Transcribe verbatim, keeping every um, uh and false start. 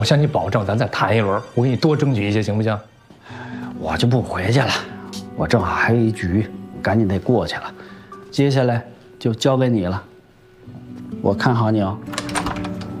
我向你保证，咱再谈一轮，我给你多争取一些，行不行？ 我就不回去了，我正好还有一局，赶紧得过去了。接下来就交给你了，我看好你哦。